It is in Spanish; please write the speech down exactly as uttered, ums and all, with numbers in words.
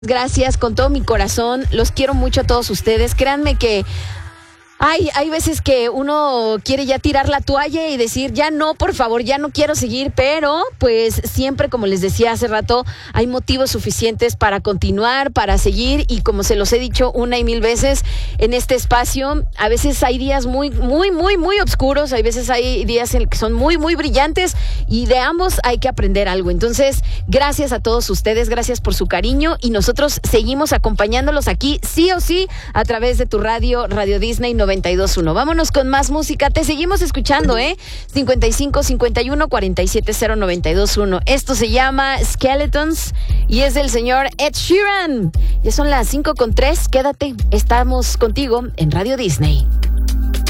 Gracias con todo mi corazón, los quiero mucho a todos ustedes, créanme que Hay, hay veces que uno quiere ya tirar la toalla y decir, ya no, por favor, ya no quiero seguir, pero pues siempre, como les decía hace rato, hay motivos suficientes para continuar, para seguir, y como se los he dicho una y mil veces en este espacio, a veces hay días muy, muy, muy, muy oscuros, hay veces hay días en que son muy, muy brillantes, y de ambos hay que aprender algo. Entonces, gracias a todos ustedes, gracias por su cariño, y nosotros seguimos acompañándolos aquí, sí o sí, a través de tu radio, Radio Disney noventa y dos punto uno. Vámonos con más música. Te seguimos escuchando, ¿eh? cincuenta y cinco, cincuenta y uno, cuarenta y siete, cero, noventa y dos punto uno. Esto se llama Skeletons y es del señor Ed Sheeran. Ya son las cinco con tres. Quédate. Estamos contigo en Radio Disney.